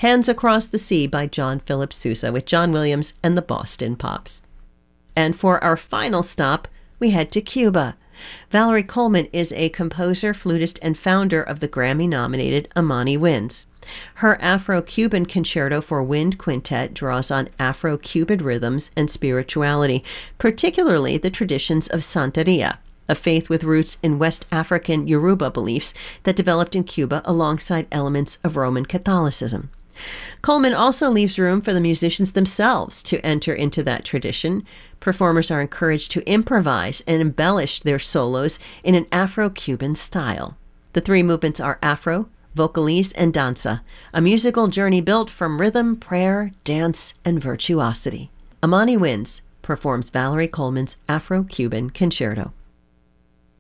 Hands Across the Sea by John Philip Sousa with John Williams and the Boston Pops. And for our final stop, we head to Cuba. Valerie Coleman is a composer, flutist, and founder of the Grammy-nominated Amani Winds. Her Afro-Cuban Concerto for Wind Quintet draws on Afro-Cuban rhythms and spirituality, particularly the traditions of Santeria, a faith with roots in West African Yoruba beliefs that developed in Cuba alongside elements of Roman Catholicism. Coleman also leaves room for the musicians themselves to enter into that tradition. Performers are encouraged to improvise and embellish their solos in an Afro-Cuban style. The three movements are Afro, Vocalese, and Danza, a musical journey built from rhythm, prayer, dance, and virtuosity. Amani Winds performs Valerie Coleman's Afro-Cuban Concerto.